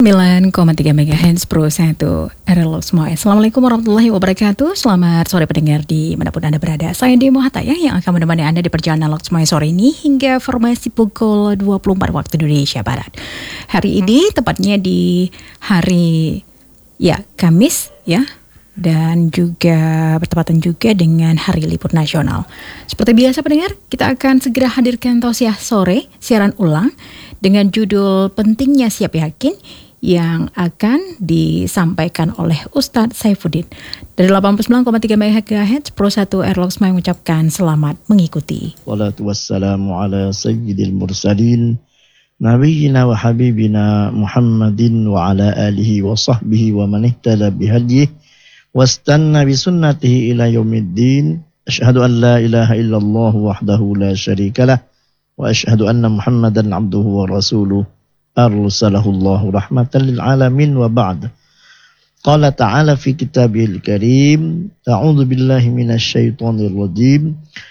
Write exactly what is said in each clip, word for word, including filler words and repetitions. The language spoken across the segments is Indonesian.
sembilan koma tiga megahertz Pro satu R L semua. Assalamualaikum warahmatullahi wabarakatuh. Selamat sore pendengar di manapun Anda berada. Saya Demo Hataya yang akan menemani Anda di perjalanan Lok Semua sore ini hingga formasi pukul dua puluh empat waktu Indonesia Barat. Hari ini tepatnya di hari ya Kamis ya, dan juga bertepatan juga dengan hari libur nasional. Seperti biasa pendengar, kita akan segera hadirkan tausiah sore siaran ulang dengan judul Pentingnya Siap Yakin yang akan disampaikan oleh Ustadz Saifuddin. Dari delapan puluh sembilan koma tiga megahertz Pro satu R L semua mengucapkan selamat mengikuti. Wassalatu wassalamu ala sayyidil mursalin Nabiyyina wa habibina Muhammadin wa ala alihi wa sahbihi wa man ihtada bihadyihi wastanna bisunnatihi ila yaumiddin. Asyhadu an la ilaha illallah wahdahu la syarikalah wa asyhadu anna Muhammadan abduhu wa rasuluh arsalahu Allahu rahmatan lil alamin wa ba'd. Qala ta'ala fi kitabihil karim, a'udzu billahi minasy syaithanir rajim.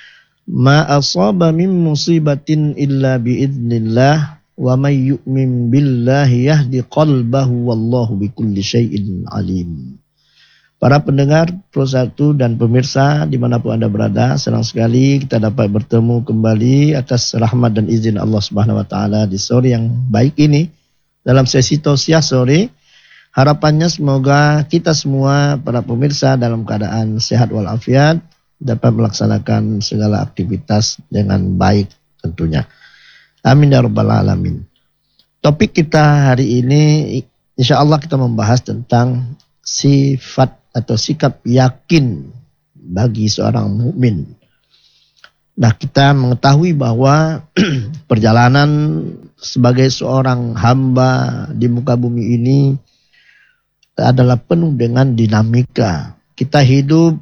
Ma asaba min musibatin illa bi idznillah wa may yu'min billahi yahdi qalbahu wallahu bikulli syai'in alim. Para pendengar Pro satu dan pemirsa dimanapun Anda berada, senang sekali kita dapat bertemu kembali atas rahmat dan izin Allah Subhanahu Wa Taala di sore yang baik ini dalam sesi tausiah sore. Harapannya semoga kita semua para pemirsa dalam keadaan sehat walafiat dapat melaksanakan segala aktivitas dengan baik tentunya. Amin ya rabbal alamin. Topik kita hari ini insya Allah kita membahas tentang sifat atau sikap yakin bagi seorang mukmin. Nah, kita mengetahui bahwa perjalanan sebagai seorang hamba di muka bumi ini adalah penuh dengan dinamika. Kita hidup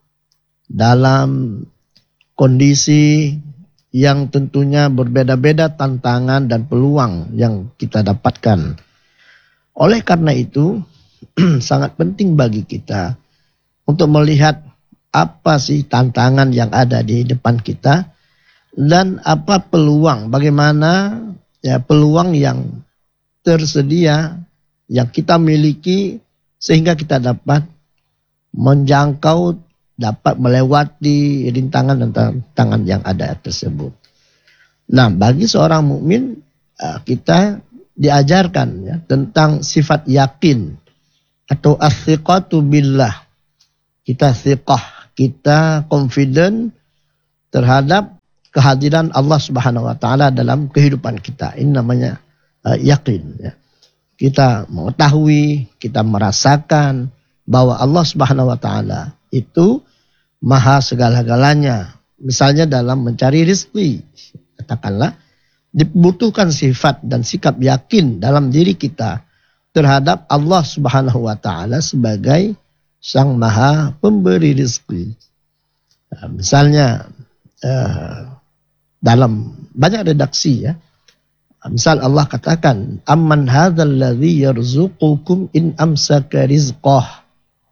dalam kondisi yang tentunya berbeda-beda tantangan dan peluang yang kita dapatkan. Oleh karena itu, sangat penting bagi kita untuk melihat apa sih tantangan yang ada di depan kita dan apa peluang, bagaimana ya peluang yang tersedia yang kita miliki sehingga kita dapat menjangkau, dapat melewati rintangan dan tantangan yang ada tersebut. Nah, bagi seorang mukmin kita diajarkan ya tentang sifat yakin atau as-siqatu billah. Kita siqah, kita confident terhadap kehadiran Allah Subhanahu wa taala dalam kehidupan kita. Ini namanya uh, yakin ya. Kita mengetahui, kita merasakan bahwa Allah Subhanahu wa taala itu maha segala-galanya. Misalnya dalam mencari rezeki, katakanlah dibutuhkan sifat dan sikap yakin dalam diri kita terhadap Allah Subhanahu wa taala sebagai Sang Maha Pemberi rezeki. Nah, misalnya uh, dalam banyak redaksi ya. Misal Allah katakan, "Amman hadzal ladzi yarzuqukum in amsaka rizqah."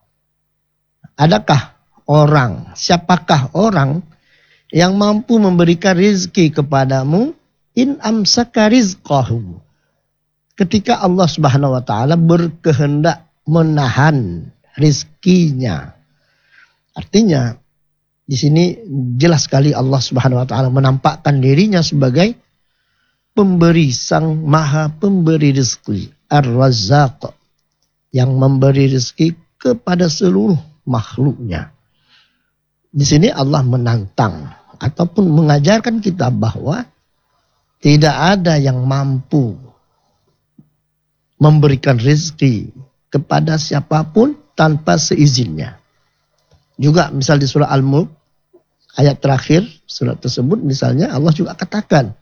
Adakah orang, siapakah orang yang mampu memberikan rezeki kepadamu in amsaka rizqahu? Ketika Allah Subhanahu wa taala berkehendak menahan rizkinya. Artinya di sini jelas sekali Allah Subhanahu wa taala menampakkan dirinya sebagai pemberi, sang maha pemberi rezeki, Ar-Razzaq, yang memberi rezeki kepada seluruh makhluknya. Di sini Allah menantang ataupun mengajarkan kita bahwa tidak ada yang mampu memberikan rezeki kepada siapapun tanpa seizinnya. Juga misal di surah Al-Mulk ayat terakhir surat tersebut misalnya Allah juga katakan,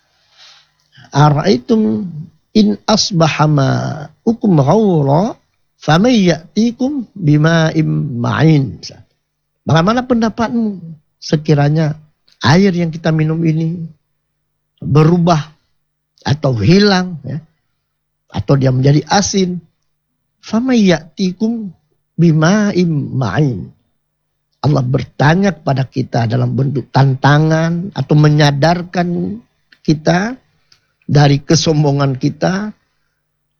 "Ara'aitum in asbaha ma'ukum ghawra faman ya'tikum bima'im ma'in." Bagaimana pendapatmu sekiranya air yang kita minum ini berubah atau hilang ya, atau dia menjadi asin, famay ya'tikum bima'im ma'in. Allah bertanya kepada kita dalam bentuk tantangan atau menyadarkan kita dari kesombongan kita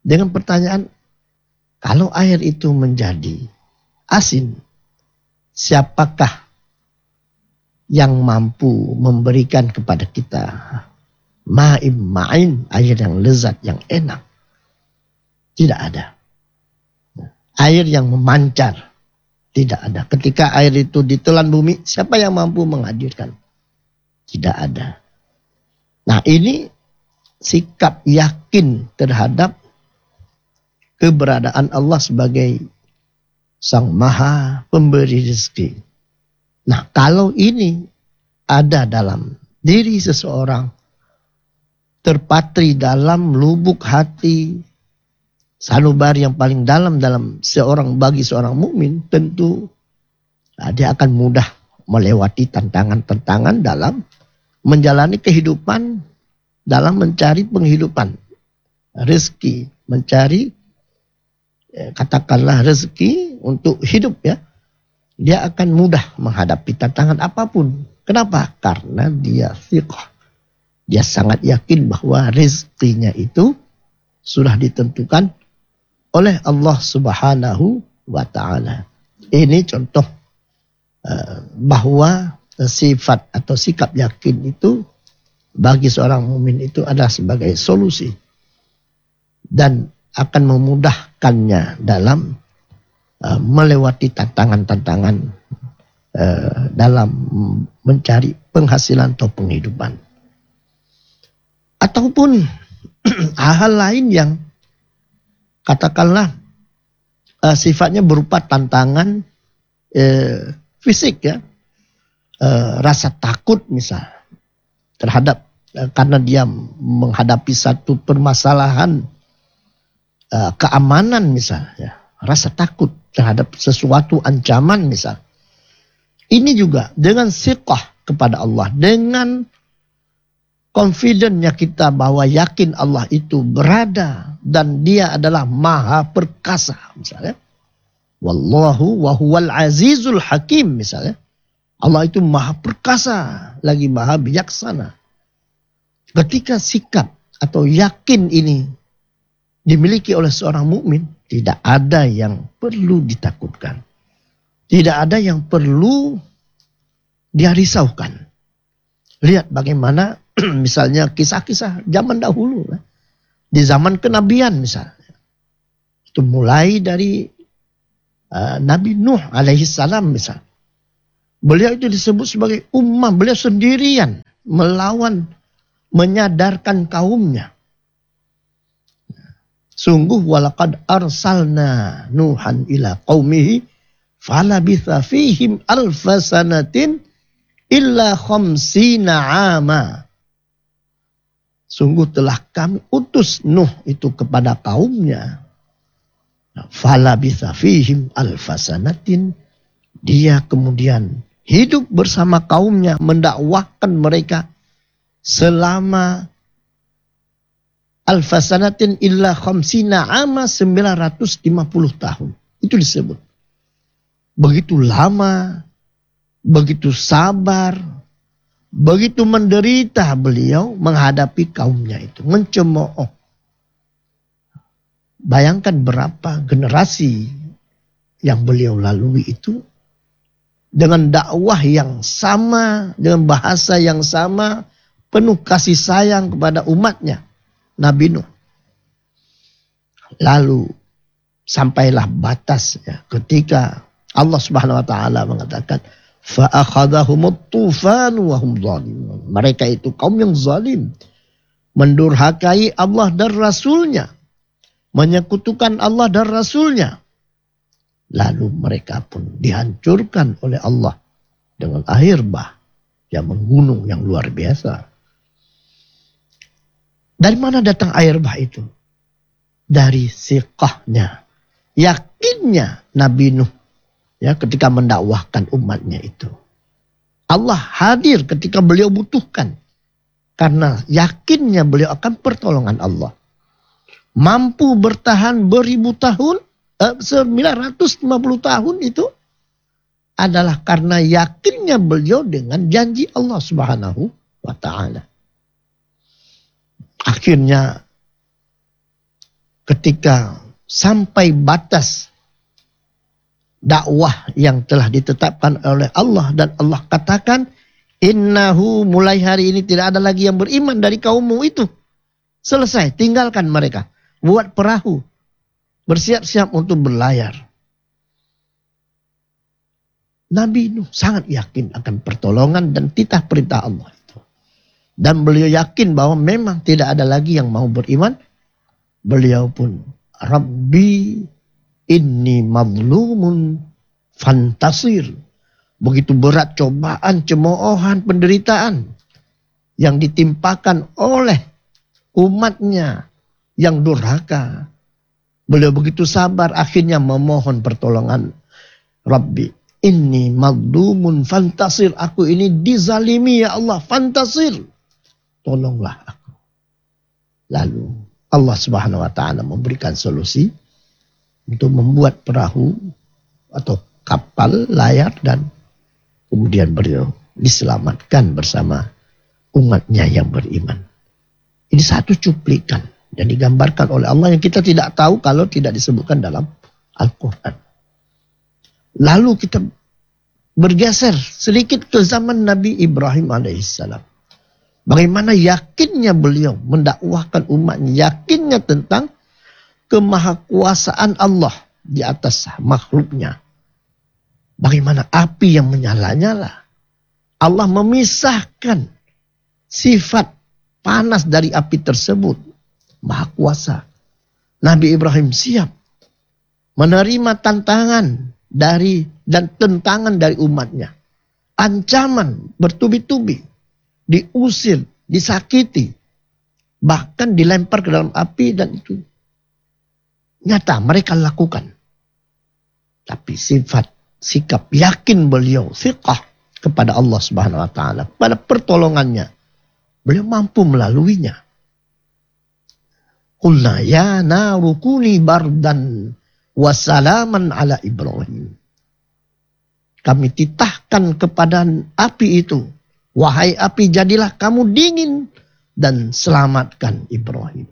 dengan pertanyaan, kalau air itu menjadi asin, siapakah yang mampu memberikan kepada kita ma'im ma'in, air yang lezat, yang enak? Tidak ada. Air yang memancar, tidak ada. Ketika air itu ditelan bumi, siapa yang mampu menghadirkan? Tidak ada. Nah, ini sikap yakin terhadap keberadaan Allah sebagai Sang Maha Pemberi rezeki. Nah, kalau ini ada dalam diri seseorang, terpatri dalam lubuk hati, sanubari yang paling dalam dalam seorang bagi seorang mukmin, tentu nah, dia akan mudah melewati tantangan-tantangan dalam menjalani kehidupan, dalam mencari penghidupan, rezeki, mencari katakanlah rezeki untuk hidup ya. Dia akan mudah menghadapi tantangan apapun. Kenapa? Karena dia thiqah. Dia sangat yakin bahwa rezekinya itu sudah ditentukan oleh Allah Subhanahu wa taala. Ini contoh uh, bahwa sifat atau sikap yakin itu bagi seorang mukmin itu adalah sebagai solusi dan akan memudahkannya dalam uh, melewati tantangan-tantangan uh, dalam mencari penghasilan atau penghidupan. Ataupun hal lain yang katakanlah uh, sifatnya berupa tantangan uh, fisik ya. Uh, rasa takut misal terhadap uh, karena dia menghadapi satu permasalahan Uh, keamanan misalnya, rasa takut terhadap sesuatu ancaman misal. Ini juga dengan siqah kepada Allah, dengan confidentnya kita bahwa yakin Allah itu berada dan dia adalah maha perkasa misalnya. Wallahu wa huwal azizul hakim misalnya. Allah itu maha perkasa, lagi maha bijaksana. Ketika sikap atau yakin ini dimiliki oleh seorang mukmin, tidak ada yang perlu ditakutkan. Tidak ada yang perlu dia risaukan. Lihat bagaimana misalnya kisah-kisah zaman dahulu. Di zaman kenabian misalnya. Itu mulai dari uh, Nabi Nuh alaihi salam misal. Beliau itu disebut sebagai ummah. Beliau sendirian melawan, menyadarkan kaumnya. Sungguh walaqad arsalna Nuhan ila qaumihi falabitha fihim alfa sanatin illa khamsina ama. Sungguh telah kami utus Nuh itu kepada kaumnya. Falabitha fihim alfa sanatin. Dia kemudian hidup bersama kaumnya, mendakwahkan mereka selama Alfasanatin illa khamsina ama, sembilan ratus lima puluh tahun. Itu disebut. Begitu lama, begitu sabar, begitu menderita beliau menghadapi kaumnya itu. Mencemooh. Bayangkan berapa generasi yang beliau lalui itu. Dengan dakwah yang sama, dengan bahasa yang sama, penuh kasih sayang kepada umatnya. Nabi Nuh. Lalu sampailah batas ya, ketika Allah Subhanahu wa taala mengatakan fa akhadhahumut tufan wa hum zalimun. Mereka itu kaum yang zalim, mendurhakai Allah dan Rasulnya, menyekutukan Allah dan Rasulnya. Lalu mereka pun dihancurkan oleh Allah dengan air bah yang menggunung yang luar biasa. Dari mana datang air bah itu? Dari siqahnya, yakinnya Nabi Nuh ya ketika mendakwahkan umatnya itu. Allah hadir ketika beliau butuhkan. Karena yakinnya beliau akan pertolongan Allah. Mampu bertahan beribu tahun, eh, sembilan ratus lima puluh tahun itu adalah karena yakinnya beliau dengan janji Allah Subhanahu wa taala. Akhirnya ketika sampai batas dakwah yang telah ditetapkan oleh Allah dan Allah katakan, innahu, mulai hari ini tidak ada lagi yang beriman dari kaummu itu. Selesai, tinggalkan mereka. Buat perahu, bersiap-siap untuk berlayar. Nabi Nuh sangat yakin akan pertolongan dan titah perintah Allah itu. Dan beliau yakin bahwa memang tidak ada lagi yang mau beriman. Beliau pun, Rabbi inni mazlumun fantasir. Begitu berat cobaan, cemoohan, penderitaan yang ditimpakan oleh umatnya yang durhaka. Beliau begitu sabar, akhirnya memohon pertolongan. Rabbi inni mazlumun fantasir. Aku ini dizalimi ya Allah, fantasir. Tolonglah aku. Lalu Allah Subhanahu wa taala memberikan solusi untuk membuat perahu atau kapal layar, dan kemudian beliau diselamatkan bersama umatnya yang beriman. Ini satu cuplikan yang digambarkan oleh Allah yang kita tidak tahu kalau tidak disebutkan dalam Al-Quran. Lalu kita bergeser sedikit ke zaman Nabi Ibrahim alaihissalam. Bagaimana yakinnya beliau mendakwahkan umatnya, yakinnya tentang kemahakuasaan Allah di atas makhluknya. Bagaimana api yang menyala-nyala. Allah memisahkan sifat panas dari api tersebut. Maha kuasa. Nabi Ibrahim siap menerima tantangan dari dan tentangan dari umatnya. Ancaman bertubi-tubi. Diusir, disakiti. Bahkan dilempar ke dalam api, dan itu nyata mereka lakukan. Tapi sifat, sikap yakin beliau, thiqah kepada Allah Subhanahu wa taala, pada pertolongannya, beliau mampu melaluinya. Qulna ya naru kuni bardan wa salaman ala Ibrahim. Kami titahkan kepada api itu, wahai api, jadilah kamu dingin dan selamatkan Ibrahim.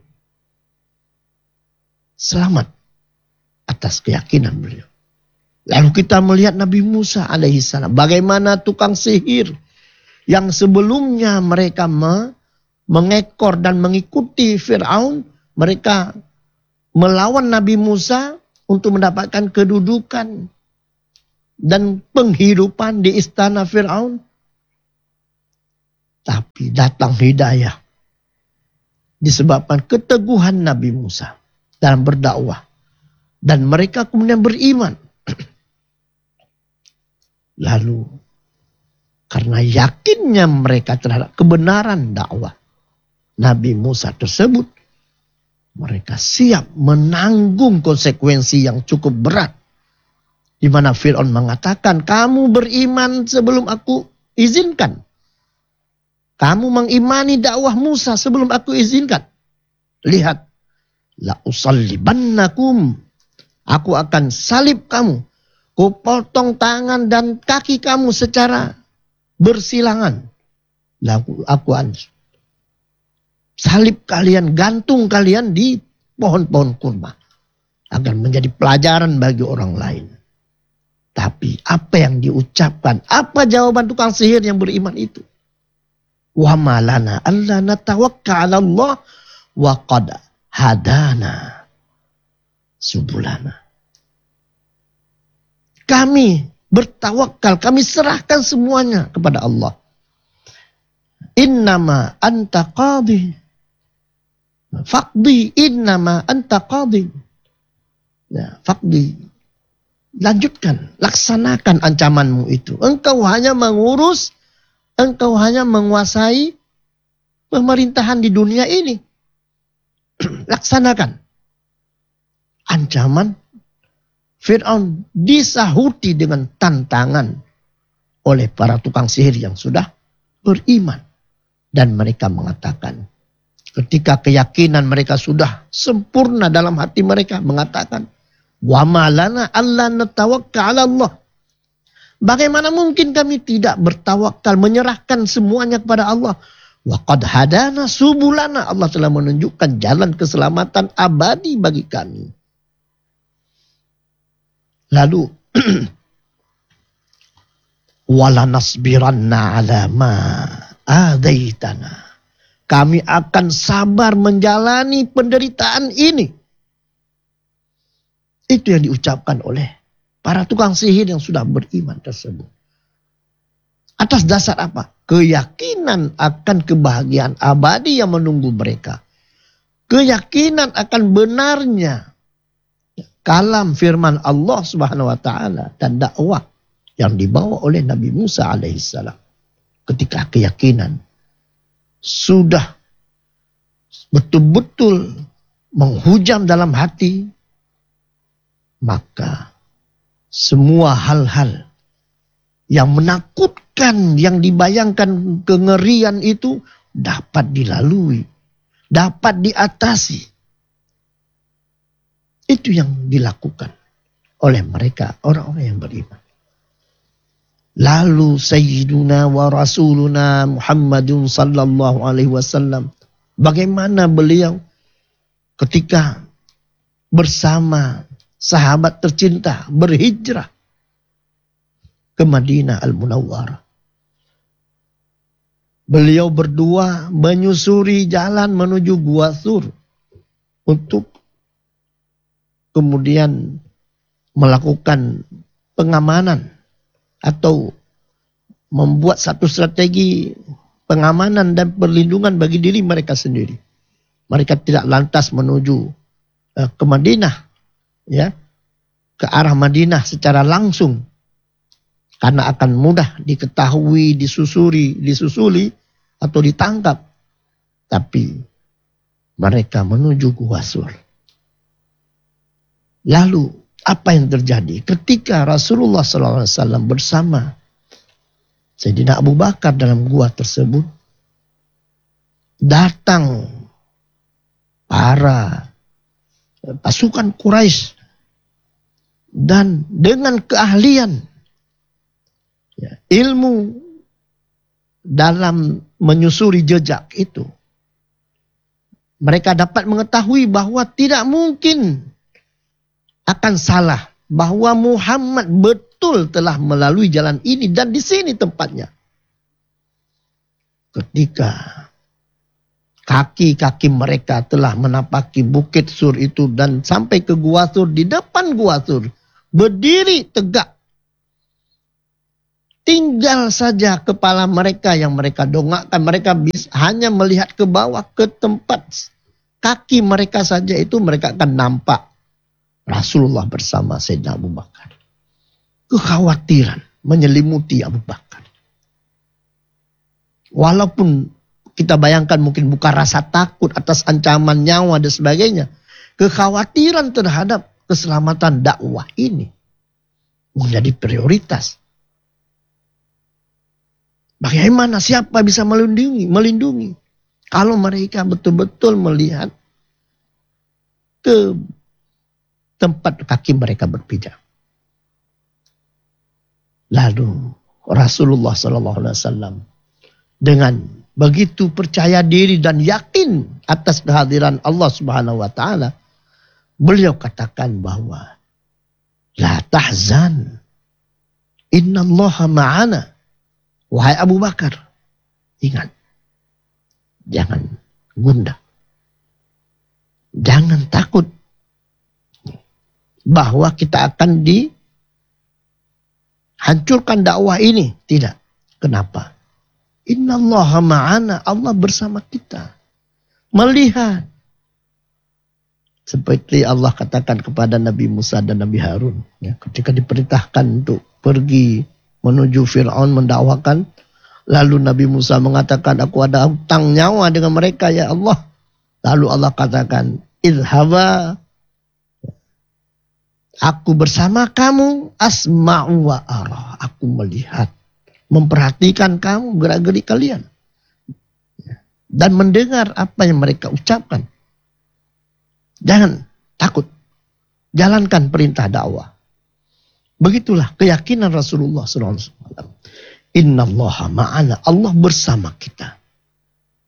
Selamat atas keyakinan beliau. Lalu kita melihat Nabi Musa alaihissalam. Bagaimana tukang sihir yang sebelumnya mereka me, mengekor dan mengikuti Fir'aun. Mereka melawan Nabi Musa untuk mendapatkan kedudukan dan penghidupan di istana Fir'aun. Tapi datang hidayah disebabkan keteguhan Nabi Musa dalam berdakwah. Dan mereka kemudian beriman. Lalu karena yakinnya mereka terhadap kebenaran dakwah Nabi Musa tersebut, mereka siap menanggung konsekuensi yang cukup berat. Di mana Fir'aun mengatakan, kamu beriman sebelum aku izinkan. Kamu mengimani dakwah Musa sebelum aku izinkan. Lihat, la usallibannakum. Aku akan salib kamu. Kupotong tangan dan kaki kamu secara bersilangan. Lalu aku akan salib kalian, gantung kalian di pohon-pohon kurma. Agar menjadi pelajaran bagi orang lain. Tapi apa yang diucapkan? Apa jawaban tukang sihir yang beriman itu? Wa malana alla natawakkal 'ala Allah wa qad hadana subulana. Kami bertawakal, kami serahkan semuanya kepada Allah. Innama anta qadhi. Faqdi innama anta qadhi. Ya, faqdi. Lanjutkan, laksanakan ancamanmu itu. Engkau hanya mengurus, engkau hanya menguasai pemerintahan di dunia ini. Laksanakan. Ancaman Fir'aun disahuti dengan tantangan oleh para tukang sihir yang sudah beriman. Dan mereka mengatakan, ketika keyakinan mereka sudah sempurna dalam hati mereka, mengatakan, wa malana alla natawakkal 'ala Allah. Bagaimana mungkin kami tidak bertawakal, menyerahkan semuanya kepada Allah. Wa qad hadana subulana. Allah telah menunjukkan jalan keselamatan abadi bagi kami. Lalu wala nasbiranna ala ma adaitana. Kami akan sabar menjalani penderitaan ini. Itu yang diucapkan oleh para tukang sihir yang sudah beriman tersebut. Atas dasar apa? Keyakinan akan kebahagiaan abadi yang menunggu mereka. Keyakinan akan benarnya kalam firman Allah Subhanahu wa taala dan dakwah yang dibawa oleh Nabi Musa alaihissalam. Ketika keyakinan sudah betul-betul menghujam dalam hati, maka semua hal-hal yang menakutkan, yang dibayangkan kengerian itu dapat dilalui, dapat diatasi. Itu yang dilakukan oleh mereka, orang-orang yang beriman. Lalu Sayyiduna wa Rasuluna Muhammadun sallallahu alaihi wasallam, bagaimana beliau ketika bersama sahabat tercinta berhijrah ke Madinah Al-Munawwarah. Beliau berdua menyusuri jalan menuju Gua Thur untuk kemudian melakukan pengamanan atau membuat satu strategi pengamanan dan perlindungan bagi diri mereka sendiri. Mereka tidak lantas menuju uh, ke Madinah, ya, ke arah Madinah secara langsung, karena akan mudah diketahui, disusuri, disusuli atau ditangkap. Tapi mereka menuju Gua Thur. Lalu apa yang terjadi ketika Rasulullah shallallahu alaihi wasallam bersama Sayyidina Abu Bakar dalam gua tersebut? Datang para pasukan Quraisy dan dengan keahlian, ya, ilmu dalam menyusuri jejak itu, mereka dapat mengetahui bahwa tidak mungkin akan salah, bahwa Muhammad betul telah melalui jalan ini dan di sini tempatnya. Ketika kaki-kaki mereka telah menapaki bukit Sur itu dan sampai ke Gua Thur, di depan Gua Thur berdiri tegak. Tinggal saja kepala mereka yang mereka dongakkan, mereka bisa hanya melihat ke bawah ke tempat kaki mereka saja itu mereka akan nampak Rasulullah bersama Sayyidina Abu Bakar. Kekhawatiran menyelimuti Abu Bakar. Walaupun kita bayangkan mungkin bukan rasa takut atas ancaman nyawa dan sebagainya. Kekhawatiran terhadap keselamatan dakwah ini menjadi prioritas. Bagaimana, siapa bisa melindungi? Melindungi. Kalau mereka betul-betul melihat ke tempat kaki mereka berpijak. Lalu Rasulullah shallallahu alaihi wasallam dengan begitu percaya diri dan yakin atas kehadiran Allah Subhanahu wa taala, beliau katakan bahwa la tahzan, innallaha ma'ana. Wahai Abu Bakar, ingat, jangan gundah, jangan takut bahwa kita akan dihancurkan dakwah ini. Tidak. Kenapa? Innallaha ma'ana, Allah bersama kita. Melihat. Seperti Allah katakan kepada Nabi Musa dan Nabi Harun, ya, ketika diperintahkan untuk pergi menuju Fir'aun mendakwakan, lalu Nabi Musa mengatakan, aku ada hutang nyawa dengan mereka ya Allah. Lalu Allah katakan, idhaba, aku bersama kamu, asma'u wa ara. Aku melihat, memperhatikan kamu, gerak-gerik kalian. Dan mendengar apa yang mereka ucapkan. Jangan takut. Jalankan perintah dakwah. Begitulah keyakinan Rasulullah shallallahu alaihi wasallam. Innallaha ma'ana, Allah bersama kita.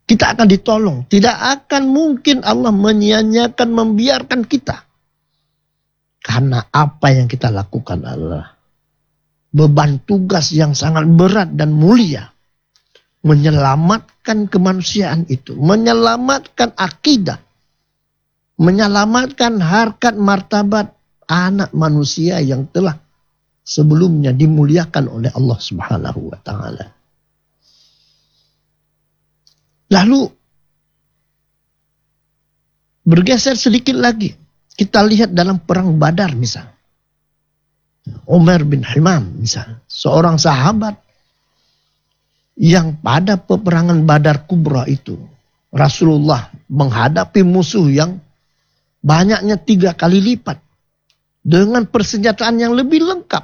Kita akan ditolong. Tidak akan mungkin Allah menyia-nyiakan, membiarkan kita. Karena apa yang kita lakukan adalah beban tugas yang sangat berat dan mulia. Menyelamatkan kemanusiaan itu. Menyelamatkan akidah. Menyelamatkan harkat martabat anak manusia yang telah sebelumnya dimuliakan oleh Allah Subhanahu wa taala. Lalu bergeser sedikit lagi. Kita lihat dalam perang Badar misal. Umar bin Himam misal. Seorang sahabat yang pada peperangan Badar Kubra itu. Rasulullah menghadapi musuh yang banyaknya tiga kali lipat. Dengan persenjataan yang lebih lengkap.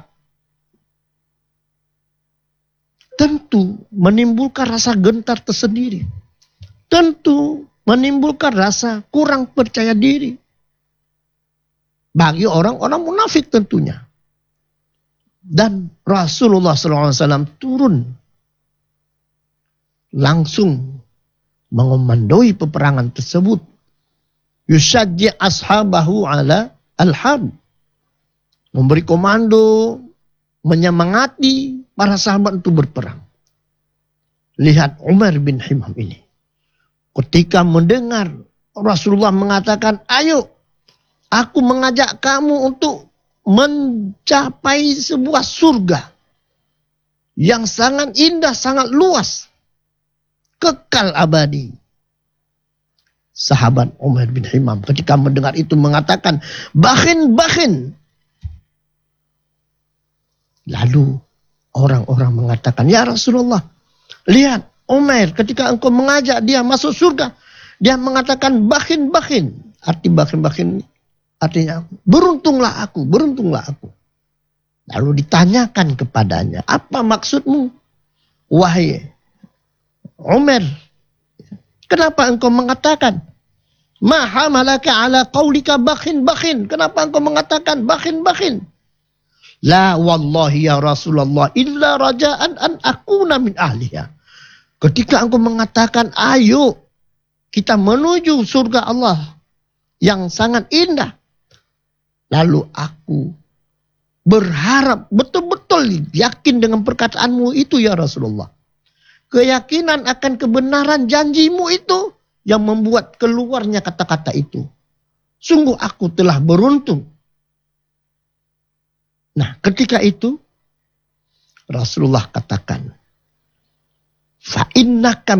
Tentu menimbulkan rasa gentar tersendiri. Tentu menimbulkan rasa kurang percaya diri. Bagi orang-orang munafik tentunya. Dan Rasulullah shallallahu alaihi wasallam turun. Langsung mengomandoi peperangan tersebut. Yusyajji ashabahu ala al-harb. Memberi komando. Menyemangati para sahabat untuk berperang. Lihat Umar bin Himam ini. Ketika mendengar Rasulullah mengatakan, ayo aku mengajak kamu untuk mencapai sebuah surga yang sangat indah, sangat luas, kekal abadi. Sahabat Umar bin Himam ketika mendengar itu mengatakan, bakhin, bakhin. Lalu orang-orang mengatakan, ya Rasulullah, lihat Umar ketika engkau mengajak dia masuk surga, dia mengatakan bakhin, bakhin. Arti bakhin, bakhin artinya beruntunglah aku, beruntunglah aku. Lalu ditanyakan kepadanya, apa maksudmu? Wahai Umar, kenapa engkau mengatakan ma hamalaka ala qaulika bakhin, bakhin? Kenapa engkau mengatakan bakhin, bakhin? La wallahi ya Rasulullah illa raja'an an akuna min ahliha. Ketika engkau mengatakan ayo kita menuju surga Allah yang sangat indah. Lalu aku berharap betul-betul yakin dengan perkataanmu itu ya Rasulullah. Keyakinan akan kebenaran janjimu itu yang membuat keluarnya kata-kata itu. Sungguh aku telah beruntung. Nah ketika itu Rasulullah katakan, fa innaka